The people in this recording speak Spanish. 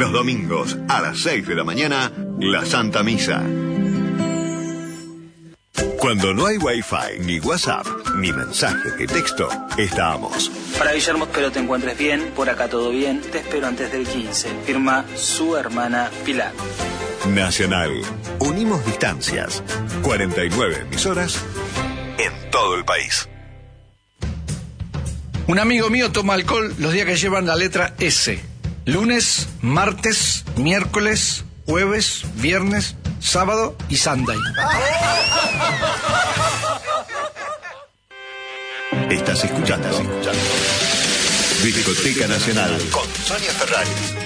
Los domingos a las 6 de la mañana, la Santa Misa. Cuando no hay Wi-Fi, ni WhatsApp, ni mensaje de texto, estamos. Para Guillermo, espero te encuentres bien. Por acá todo bien. Te espero antes del 15. Firma su hermana Pilar. Nacional. Unimos distancias. 49 emisoras en todo el país. Un amigo mío toma alcohol los días que llevan la letra S. Lunes, martes, miércoles, jueves, viernes, sábado y Sunday. Estás escuchando Discoteca Nacional con Sonia Ferrari.